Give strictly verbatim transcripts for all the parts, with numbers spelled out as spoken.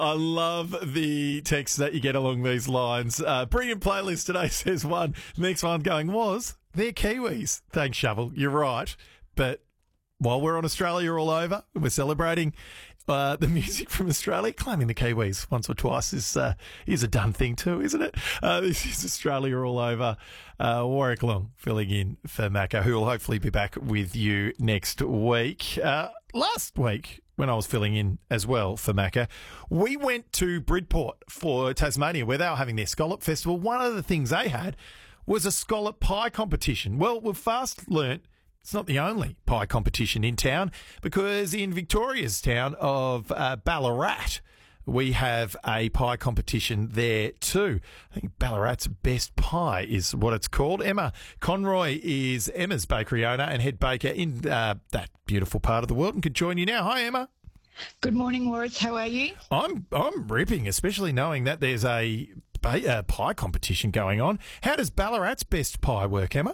I love the texts that you get along these lines. Uh, brilliant playlist today, says one. Next one going was, they're Kiwis. Thanks, Shovel. You're right. But while we're on Australia all over, we're celebrating uh, the music from Australia. Claiming the Kiwis once or twice is uh, is a done thing too, isn't it? Uh, this is Australia all over. Uh, Warwick Long filling in for Macca, who will hopefully be back with you next week. Uh, last week, when I was filling in as well for Macca, we went to Bridport for Tasmania, where they were having their Scallop Festival. One of the things they had was a scallop pie competition. Well, we've fast learnt it's not the only pie competition in town, because in Victoria's town of uh, Ballarat, we have a pie competition there too. I think Ballarat's Best Pie is what it's called. Emma Conroy is Emma's bakery owner and head baker in uh, that beautiful part of the world and could join you now. Hi, Emma. Good morning, Warwick. How are you? I'm I'm ripping, especially knowing that there's a, a pie competition going on. How does Ballarat's Best Pie work, Emma?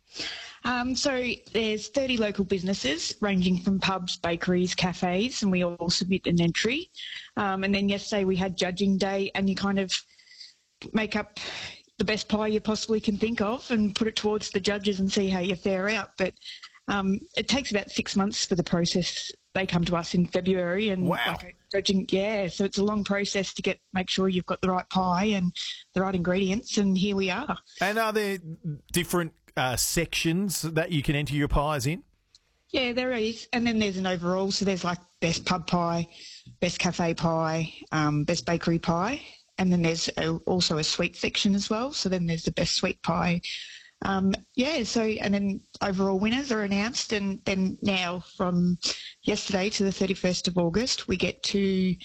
Um, so there's thirty local businesses ranging from pubs, bakeries, cafes, and we all submit an entry. Um, and then yesterday we had judging day, and you kind of make up the best pie you possibly can think of and put it towards the judges and see how you fare out. But um, it takes about six months for the process. They come to us in February, and wow. like judging, yeah, so it's a long process to get make sure you've got the right pie and the right ingredients, and here we are. And are there different uh, sections that you can enter your pies in? Yeah, there is, and then there's an overall. So there's like best pub pie, best cafe pie, um, best bakery pie, and then there's a, also a sweet section as well. So then there's the best sweet pie. Um, yeah, so and then overall winners are announced, and then now from yesterday to the thirty-first of August, we get to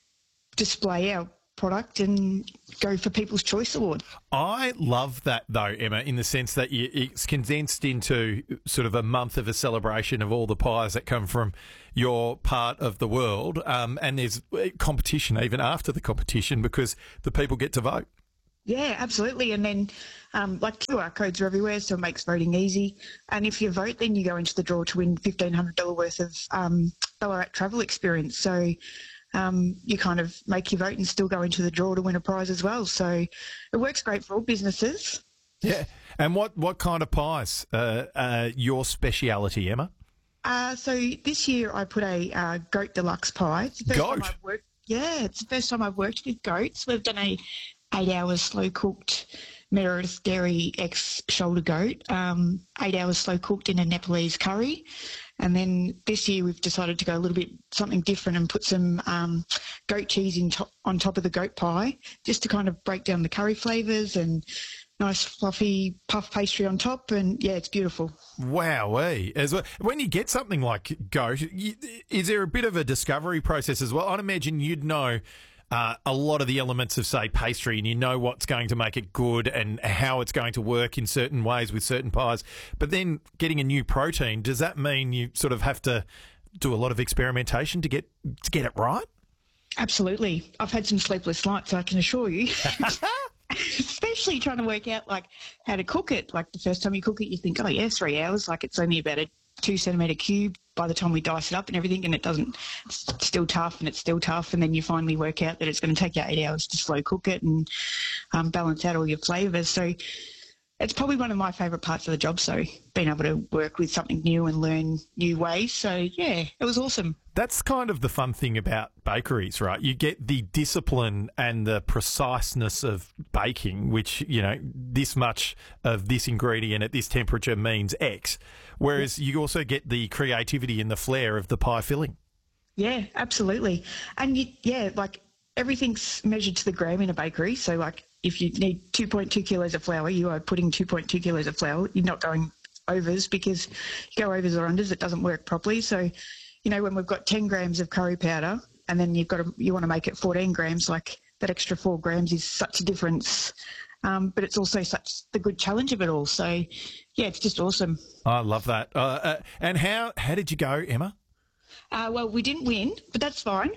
display our product and go for People's Choice Award. I love that though, Emma, in the sense that you, it's condensed into sort of a month of a celebration of all the pies that come from your part of the world, um, and there's competition even after the competition because the people get to vote. Yeah, absolutely. And then, um, like Q R codes are everywhere, so it makes voting easy. And if you vote, then you go into the draw to win fifteen hundred dollars worth of um, Ballarat travel experience. So um, you kind of make your vote and still go into the draw to win a prize as well. So it works great for all businesses. Yeah. And what, what kind of pies uh, uh, your speciality, Emma? Uh, so this year I put a uh, goat deluxe pie. It's the first Goat? time I've worked, yeah, it's the first time I've worked with goats. We've done a eight hours slow cooked Meredith Dairy X shoulder goat, um, eight hours slow cooked in a Nepalese curry. And then this year we've decided to go a little bit something different and put some um, goat cheese in top, on top of the goat pie, just to kind of break down the curry flavours, and nice fluffy puff pastry on top. And yeah, it's beautiful. Wowee. As well, when you get something like goat, you, is there a bit of a discovery process as well? I'd imagine you'd know Uh, a lot of the elements of, say, pastry, and you know what's going to make it good and how it's going to work in certain ways with certain pies. But then getting a new protein, does that mean you sort of have to do a lot of experimentation to get to get it right? Absolutely. I've had some sleepless nights, I can assure you. Especially trying to work out, like, how to cook it. Like, the first time you cook it, you think, oh, yeah, three hours. Like, it's only about a two centimetre cube by the time we dice it up and everything, and it doesn't, it's still tough and it's still tough. And then you finally work out that it's going to take you eight hours to slow cook it and um, balance out all your flavours. So it's probably one of my favourite parts of the job. So being able to work with something new and learn new ways. So yeah, it was awesome. That's kind of the fun thing about bakeries, right? You get the discipline and the preciseness of baking, which, you know, this much of this ingredient at this temperature means X. Whereas you also get the creativity and the flair of the pie filling. Yeah, absolutely. And you, yeah, like everything's measured to the gram in a bakery. So like if you need two point two kilos of flour, you are putting two point two kilos of flour. You're not going overs, because you go overs or unders, it doesn't work properly. So, you know, when we've got ten grams of curry powder and then you've got to, you want to make it fourteen grams, like that extra four grams is such a difference. Um, but it's also such the good challenge of it all. So, yeah, it's just awesome. I love that. Uh, uh, and how how did you go, Emma? Uh, well, we didn't win, but that's fine.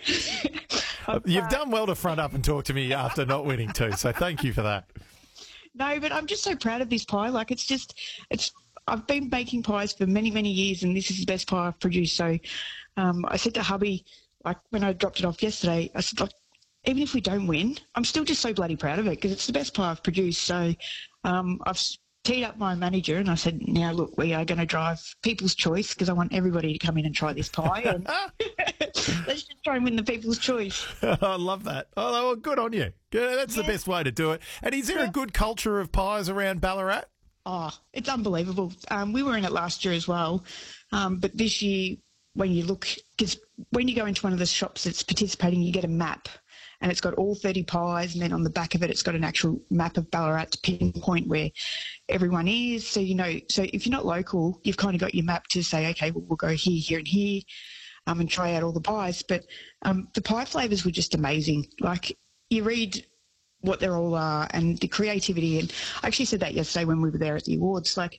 You've done well to front up and talk to me after not winning too, so thank you for that. No, but I'm just so proud of this pie. Like, it's just, it's. I've been baking pies for many, many years, and this is the best pie I've produced. So um, I said to hubby, like when I dropped it off yesterday, I said, like, even if we don't win, I'm still just so bloody proud of it because it's the best pie I've produced. So um, I've teed up my manager and I said, now, look, we are going to drive People's Choice because I want everybody to come in and try this pie. And let's just try and win the People's Choice. I love that. Oh, well, good on you. Yeah, that's yeah. the best way to do it. And is there yeah. a good culture of pies around Ballarat? Oh, it's unbelievable. Um, we were in it last year as well. Um, but this year, when you look, because when you go into one of the shops that's participating, you get a map and it's got all thirty pies, and then on the back of it, it's got an actual map of Ballarat to pinpoint where everyone is. So, you know, so if you're not local, you've kind of got your map to say, okay, well, we'll go here, here and here um, and try out all the pies. But um, the pie flavours were just amazing. Like, you read what they're all are and the creativity. And I actually said that yesterday when we were there at the awards, like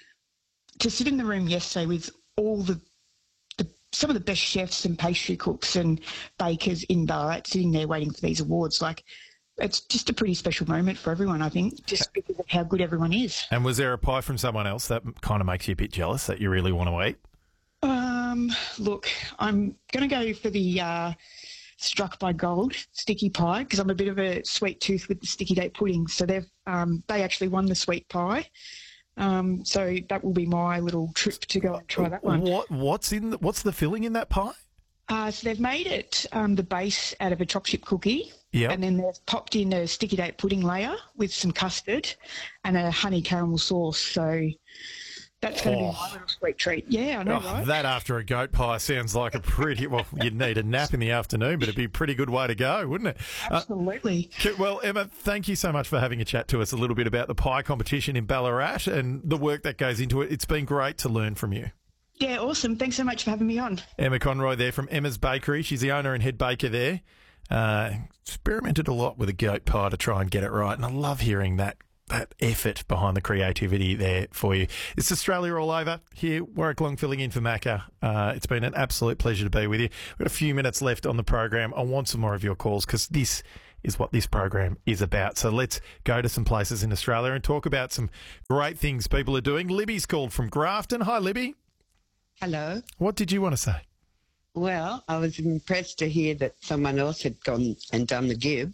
to sit in the room yesterday with all the, the some of the best chefs and pastry cooks and bakers in Ballarat sitting there waiting for these awards, like it's just a pretty special moment for everyone, I think, just because of how good everyone is. And was there a pie from someone else that kind of makes you a bit jealous that you really want to eat? Um, look, I'm going to go for the uh, Struck by Gold sticky pie because I'm a bit of a sweet tooth with the sticky date pudding. So they've um, they actually won the sweet pie. Um, so that will be my little trip to go and try that one. What what's in the, what's the filling in that pie? Uh, so they've made it um, the base out of a chocolate chip cookie. Yeah. And then they've popped in a sticky date pudding layer with some custard and a honey caramel sauce. So that's going to oh. be my little sweet treat. Yeah, I know, oh, right? That after a goat pie sounds like a pretty, well, you'd need a nap in the afternoon, but it'd be a pretty good way to go, wouldn't it? Absolutely. Uh, well, Emma, thank you so much for having a chat to us a little bit about the pie competition in Ballarat and the work that goes into it. It's been great to learn from you. Yeah, awesome. Thanks so much for having me on. Emma Conroy there from Emma's Bakery. She's the owner and head baker there. Uh, experimented a lot with a goat pie to try and get it right, and I love hearing that that effort behind the creativity there for you. It's Australia all over here. Warwick Long filling in for Macca. Uh, it's been an absolute pleasure to be with you. We've got a few minutes left on the program. I want some more of your calls because this is what this program is about. So let's go to some places in Australia and talk about some great things people are doing. Libby's called from Grafton. Hi, Libby. Hello. What did you want to say? Well, I was impressed to hear that someone else had gone and done the gib.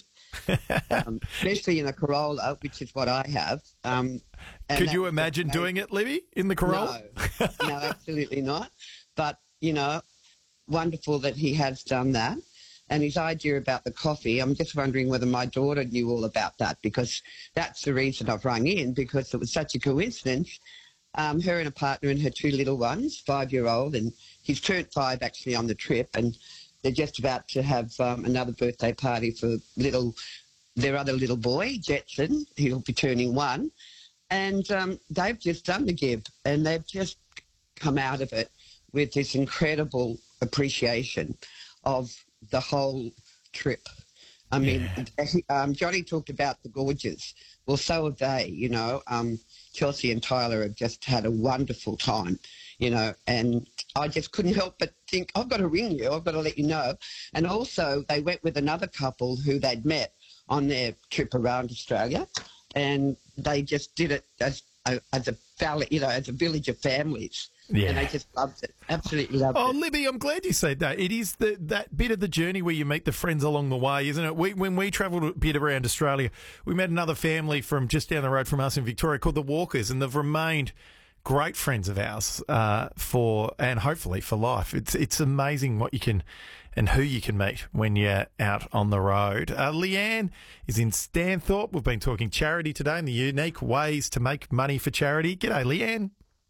um, especially in a Corolla, which is what I have. Um, Could you imagine doing it, Libby, in the Corolla? No, no, absolutely not. But, you know, wonderful that he has done that. And his idea about the coffee, I'm just wondering whether my daughter knew all about that, because that's the reason I've rung in, because it was such a coincidence. Um, her and a partner and her two little ones, five-year-old, and he's turned five actually on the trip, and they're just about to have um, another birthday party for little their other little boy, Jetson. He'll be turning one. And um, they've just done the gib, and they've just come out of it with this incredible appreciation of the whole trip. I mean, yeah. um, Johnny talked about the gorges. Well, so have they, you know. Um, Chelsea and Tyler have just had a wonderful time, you know, and I just couldn't help but think, I've got to ring you, I've got to let you know. And also they went with another couple who they'd met on their trip around Australia, and they just did it as a, as a valley, you know, as a village of families. Yeah. And they just loved it. Absolutely loved oh, it. Oh, Libby, I'm glad you said that. It is the, that bit of the journey where you meet the friends along the way, isn't it? We, when we travelled a bit around Australia, we met another family from just down the road from us in Victoria called the Walkers, and they've remained great friends of ours uh, for, and hopefully for life. It's it's amazing what you can and who you can meet when you're out on the road. Uh, Leanne is in Stanthorpe. We've been talking charity today and the unique ways to make money for charity. G'day, Leanne.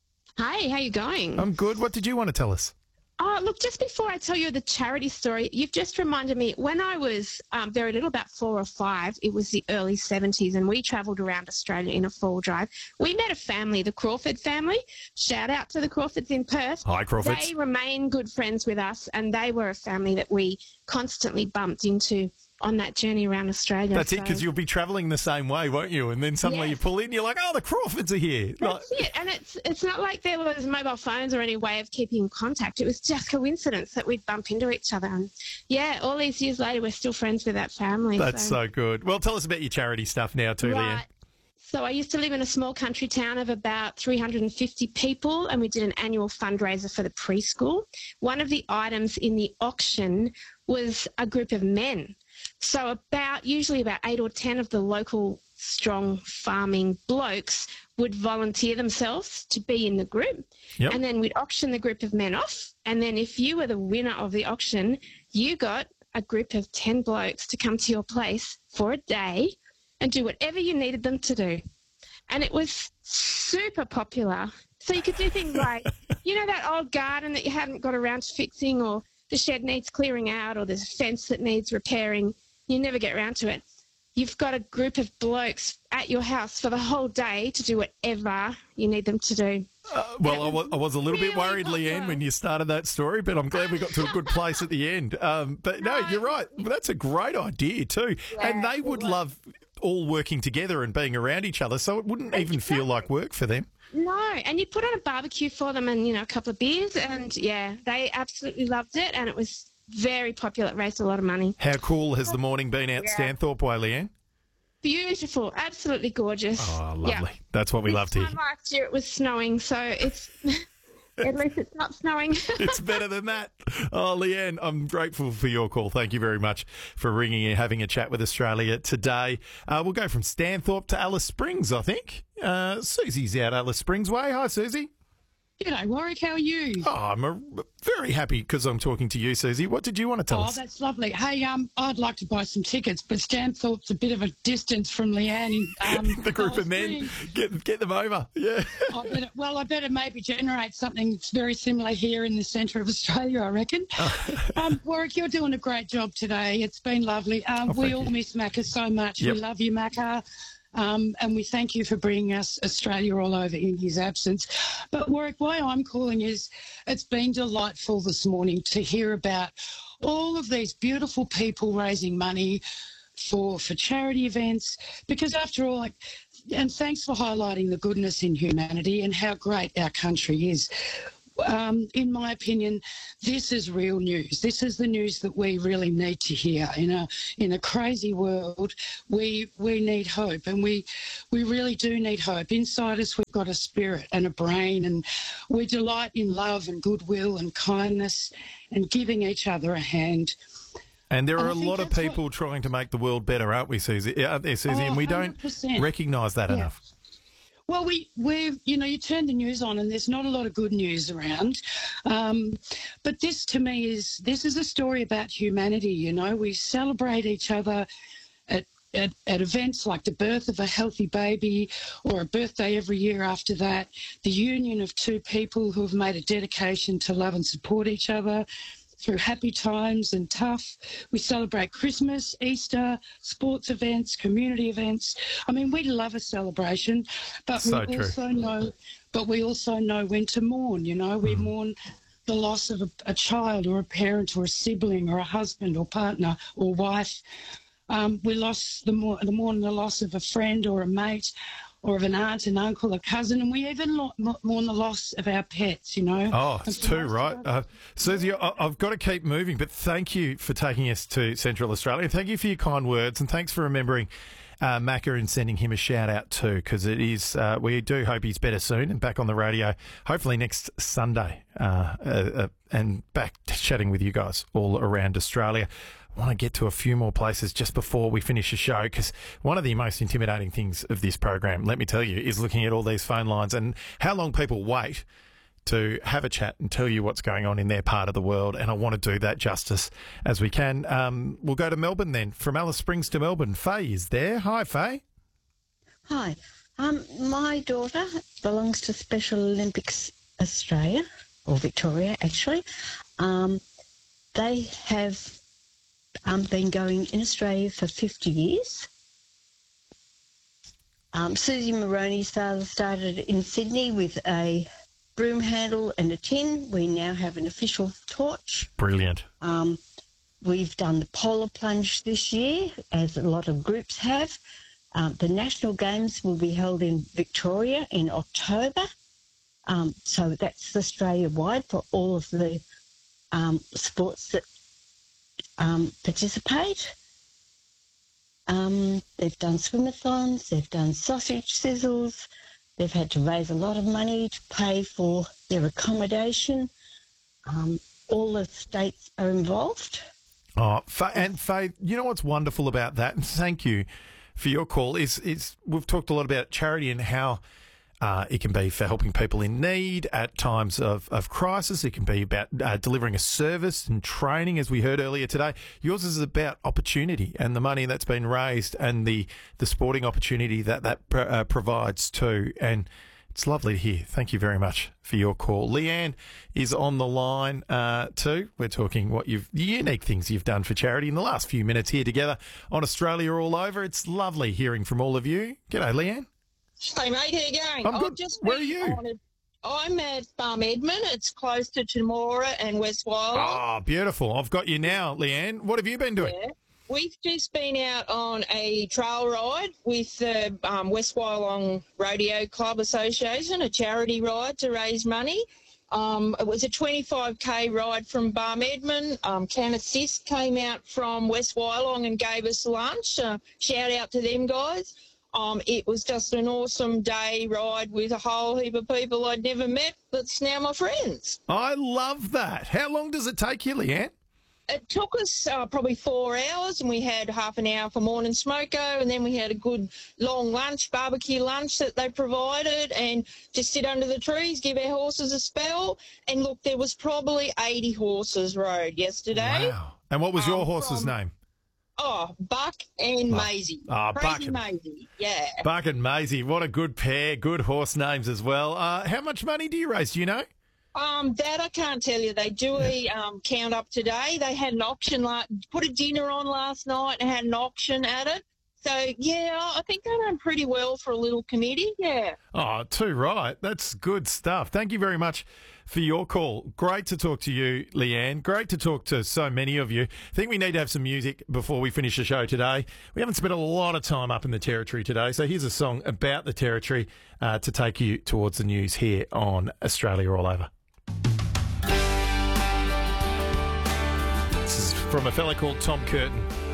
Hi, how you going? I'm good. What did you want to tell us? Oh, look, just before I tell you the charity story, you've just reminded me, when I was um, very little, about four or five, it was the early seventies, and we travelled around Australia in a four-wheel drive. We met a family, the Crawford family. Shout out to the Crawfords in Perth. Hi, Crawfords. They remain good friends with us, and they were a family that we constantly bumped into on that journey around Australia. That's so. it, because you'll be travelling the same way, won't you? And then suddenly yes. you pull in, you're like, oh, the Crawfords are here. That's like... it. And it's it's not like there was mobile phones or any way of keeping in contact. It was just coincidence that we'd bump into each other. And, yeah, all these years later, we're still friends with that family. That's so, so good. Well, tell us about your charity stuff now too, right. Leanne. So I used to live in a small country town of about three hundred fifty people, and we did an annual fundraiser for the preschool. One of the items in the auction was a group of men. So about usually about eight or ten of the local strong farming blokes would volunteer themselves to be in the group. Yep. And then we'd auction the group of men off. And then if you were the winner of the auction, you got a group of ten blokes to come to your place for a day and do whatever you needed them to do. And it was super popular. So you could do things like, you know, that old garden that you hadn't got around to fixing, or the shed needs clearing out, or there's a fence that needs repairing. You never get around to it. You've got a group of blokes at your house for the whole day to do whatever you need them to do. Uh, well, I was, I was a little really bit worried, popular. Leanne, when you started that story, but I'm glad we got to a good place at the end. Um, but no, you're right. That's a great idea too. Yeah, and they would love all working together and being around each other, so it wouldn't even feel like work for them. No, and you put on a barbecue for them and, you know, a couple of beers, and, yeah, they absolutely loved it, and it was very popular. It raised a lot of money. How cool has the morning been out Yeah. Stanthorpe way, Leanne? Beautiful, absolutely gorgeous. Oh, lovely. Yeah. That's what we This love to hear. time last year it was snowing, so it's at least it's not snowing. It's better than that. Oh, Leanne, I'm grateful for your call. Thank you very much for ringing and having a chat with Australia today. Uh, we'll go from Stanthorpe to Alice Springs, I think. Uh, Susie's out Alice Springs way. Hi, Susie. G'day, Warwick. How are you? Oh, I'm a, very happy because I'm talking to you, Susie. What did you want to tell Oh, us? that's lovely. Hey, um, I'd like to buy some tickets, but Stanthorpe's a bit of a distance from Leanne. Um, The group Alice of men, Springs. get get them over. Yeah. I better, well, I better maybe generate something that's very similar here in the centre of Australia, I reckon. um, Warwick, you're doing a great job today. It's been lovely. Um, Oh, we thank all you. miss Macca so much. Yep. We love you, Macca. Um, and we thank you for bringing us Australia all over in his absence. But Warwick, why I'm calling is it's been delightful this morning to hear about all of these beautiful people raising money for for charity events, because after all, like, and thanks for highlighting the goodness in humanity and how great our country is. Um, in my opinion, this is real news. This is the news that we really need to hear. In a in a crazy world, we we need hope, and we we really do need hope. Inside us, we've got a spirit and a brain, and we delight in love and goodwill and kindness and giving each other a hand. And there And are I a think lot of that's what- people trying to make the world better, aren't we, Susie? Aren't there, Susie? Oh, and we don't one hundred percent. recognise that Yeah. enough. Well, we, we've, you know, you turn the news on and there's not a lot of good news around. Um, but this to me is, this is a story about humanity, you know. We celebrate each other at, at, at events like the birth of a healthy baby or a birthday every year after that, the union of two people who have made a dedication to love and support each other through happy times and tough. We celebrate Christmas, Easter, sports events, community events. I mean, we love a celebration, but So we true. also know, but we also know when to mourn. You know, we Mm. mourn the loss of a, a child or a parent or a sibling or a husband or partner or wife. Um, we lost the mourn, the mourn the loss of a friend or a mate, or of an aunt, an uncle, a cousin, and we even lo- mo- mourn the loss of our pets, you know. Oh, it's And for too most right. of us- Uh, Susie, I, I've got to keep moving, but thank you for taking us to Central Australia. Thank you for your kind words, and thanks for remembering uh, Macca and sending him a shout out too, because it is. Uh, we do hope he's better soon and back on the radio, hopefully next Sunday, uh, uh, uh, and back to chatting with you guys all around Australia. I want to get to a few more places just before we finish the show, because one of the most intimidating things of this program, let me tell you, is looking at all these phone lines and how long people wait to have a chat and tell you what's going on in their part of the world. And I want to do that justice as we can. Um, we'll go to Melbourne then. From Alice Springs to Melbourne, Faye is there. Hi, Faye. Hi. Um, my daughter belongs to Special Olympics Australia, or Victoria actually. Um, they have um, been going in Australia for fifty years. Um, Susie Moroney's father started in Sydney with a broom handle and a tin. We now have an official torch. Brilliant. Um, we've done the polar plunge this year, as a lot of groups have. Um, the National Games will be held in Victoria in October. Um, so that's Australia-wide for all of the um, sports that um, participate. Um, they've done swimathons, they've done sausage sizzles, they've had to raise a lot of money to pay for their accommodation. Um, all the states are involved. Oh, Fa- and Faith, you know what's wonderful about that, and thank you for your call, is, is we've talked a lot about charity and how uh, it can be for helping people in need at times of, of crisis. It can be about uh, delivering a service and training, as we heard earlier today. Yours is about opportunity and the money that's been raised and the, the sporting opportunity that that pr- uh, provides too. And it's lovely to hear. Thank you very much for your call. Leanne is on the line uh, too. We're talking what you've the unique things you've done for charity in the last few minutes here together on Australia All Over. It's lovely hearing from all of you. G'day, Leanne. Hey, mate, how you going? I'm good. I've just Where are you? Honoured. I'm at Farm Edmund. It's close to Chamora and West Wyalong. Oh, beautiful. I've got you now, Leanne. What have you been doing? Yeah. We've just been out on a trail ride with the um, West Wyalong Rodeo Club Association, a charity ride to raise money. Um, it was a twenty-five K ride from Barm Edmund. Um, Can Assist came out from West Wyalong and gave us lunch. Uh, shout out to them guys. Um, it was just an awesome day ride with a whole heap of people I'd never met that's now my friends. I love that. How long does it take you, Leanne? It took us uh, probably four hours and we had half an hour for morning smoko and then we had a good long lunch, barbecue lunch that they provided and just sit under the trees, give our horses a spell. And look, there was probably eighty horses rode yesterday. Wow. And what was your Um, horse's from- name? Oh, Buck and Oh. Maisie. Oh, Crazy Buck and- Maisie, yeah. Buck and Maisie. What a good pair. Good horse names as well. Uh, how much money do you raise? Do you know? Um, that I can't tell you. They do a um, count up today. They had an auction, like put a dinner on last night and had an auction at it. So, yeah, I think they done pretty well for a little committee, yeah. Oh, too right. That's good stuff. Thank you very much for your call. Great to talk to you, Leanne. Great to talk to so many of you. I think we need to have some music before we finish the show today. We haven't spent a lot of time up in the Territory today, so here's a song about the Territory uh, to take you towards the news here on Australia All Over. This is from a fella called Tom Curtin.